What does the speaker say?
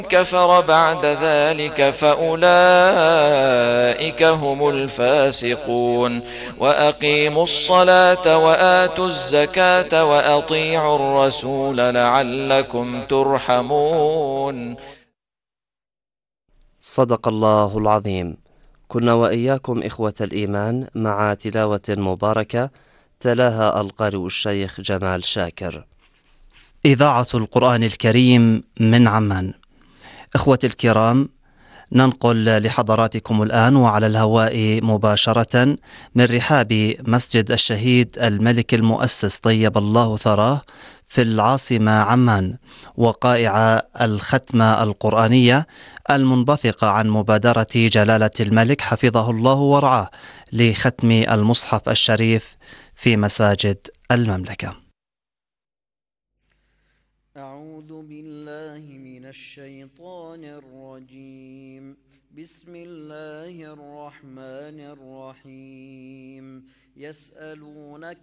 كفر بعد ذلك فأولئك هم الفاسقون. وأقيموا الصلاة وآتوا الزكاة وأطيعوا الرسول لعلكم ترحمون. صدق الله العظيم. كنا وإياكم إخوة الإيمان مع تلاوة مباركة تلاها القارئ الشيخ جمال شاكر. إذاعة القرآن الكريم من عمان. إخوتي الكرام، ننقل لحضراتكم الآن وعلى الهواء مباشرة من رحاب مسجد الشهيد الملك المؤسس طيب الله ثراه في العاصمة عمان، وقائع الختمة القرآنية المنبثقة عن مبادرة جلالة الملك حفظه الله ورعاه لختم المصحف الشريف في مساجد المملكة. أعوذ بالله من الشيطان الرجيم. بسم الله الرحمن الرحيم. يسألونك